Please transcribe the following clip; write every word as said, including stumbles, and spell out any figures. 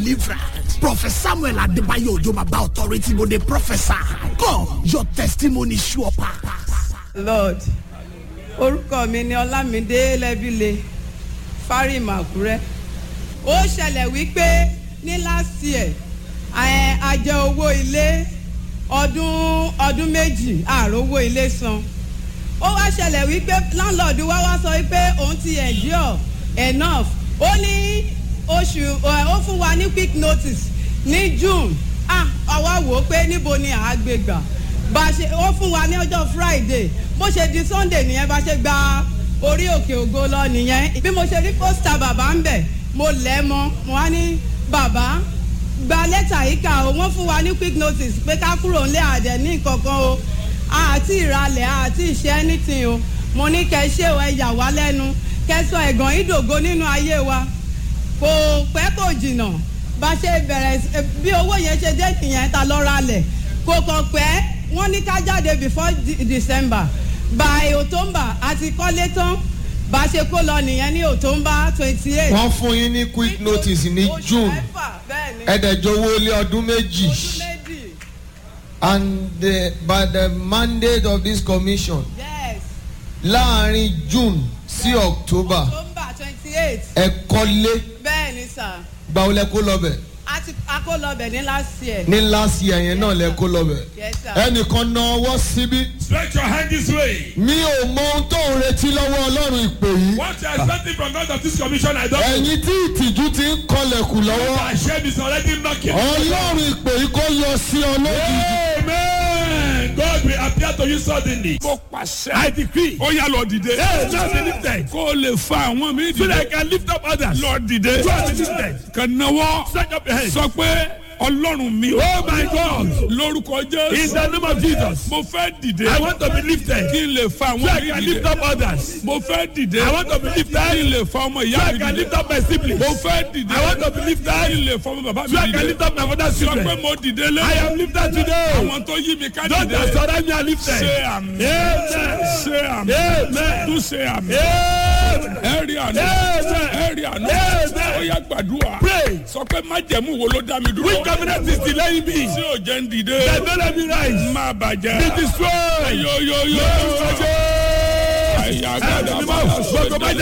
deliverance. Prophet Samuel Adebayo Ojo Baba Authority go dey prophesy. Come, your testimony sure pass. Lord, orúkọ mi ni Ọlámídé Lẹ́bílé Fárímù Àkúrẹ́. Ó ṣẹlẹ̀ wípé ní last year a jẹ owó ilé ọdún ọdún méjì àròwó ilé san. Ó wá ṣẹlẹ̀ wípé landlord wá wá sọ wípé òun ti endure enough. Ó ní oṣù ó fún wa ní quick notice ní June. Ah, àwa wò ó pé níbo ni àá gbé gbà. Bá ṣe ó fún wa ní ọjọ́ Friday bó ṣe di Sunday nìyẹn bá ṣe gba orí òkè ògo lọ nìyẹn. Bí mo ṣe rí pósítà bàbá ń bẹ̀ mo lẹ̀ mọ́ mo wá ní bàbá gba lẹ́tà yìí kà ó wọ́n fún wa ní quick notice pé ká kúrò nílé àdẹ̀ ní kankan o àti ìralẹ̀ àti ìṣe anything o. Mo ní kẹ́ ṣé o ẹ yà wá lẹ́nu kẹ́ sọ ẹ̀gàn ìdògo nínú ayé wa. Kò pẹ́ kò jìnnà bá ṣe bẹ̀rẹ̀ bí owó yẹn ṣe dé nìyẹn ta lọ ralẹ̀ kò kàn pẹ́ wọ́n ní ká jáde before December by October àti kọ́lé tán bá ṣe kó lọ nìyẹn ní October twenty eight. wọ́n fún yín ní quick notice ní June ẹ̀ẹ́dẹ̀jọ́wọ́ lé ọdún méjì and the, by the mandate of this commission yes. láàrin June sí October twenty eight ẹ kọ́lé bẹ́ẹ̀ ni sà. gbàwó lẹ kó lọ bẹ̀. àti akó lọ bẹ̀ ní last year. ní last year yẹn náà lẹ kó lọ bẹ̀. Yes, sir. ẹnìkan na ọwọ́ síbí. Stretch your hand this way. mi ò mọ ohun tó ń retí lọ́wọ́ Ọlọ́run ìpè yìí. What you are expecting from God of this commission, I don't know. ẹ̀yin tí ìtìjú ti ń kọlẹ̀kùn lọ́wọ́. My shame is already knocking. Ọlọ́run ìpè yìí kó yọ sí ọ lójijì. Amen. God will appear to you suddenly. Mo pàṣẹ. I decree. Ó yá lọ dìde. Hey, just be lifted. Kó o lè fa àwọn mi dìde. So that I can lift up others. Lọ dìde. Just be lifted. Kàn náwó. Stretch up your hands. Sọ pé Ọlọ́run mi. Oh my God. Lórúkọ Jésù. In the name of Jesus. Mo fẹ́ dìde. I want to be lifted. Kí n lè fa So àwọn I mi can dìde. lift up others. Mo fẹ́ dìde. I want to be lifted. Kí n lè fa ọmọ So ìyá I mi can dìde. lift up my siblings. Mo fẹ́ dìde. I want to be lifted. Kí n lè fa ọmọ bàbá mi So I can dìde. lift up my father's Sọ pé children. mo dìde lé. I am lifted today. Àwọn tó yí mi ká Don't dìde. just surround me and lifted. Ṣé àmì. Amen. Ṣé àmì. Amen. Tún ṣe àmì. Amen. Ẹ rí àná. Amen. Ẹ rí àná. Amen. Ó yá gbàdúrà. Pray. Sọ pé májẹ̀mú wo ló dá mi dúró. Which covenant is delaying me? Tí ò jẹ́ ń dìde. That don't let me rise. Má bàjẹ́. Be destroyed. Yo yo yo. Lord, Àyà gbàdúrà.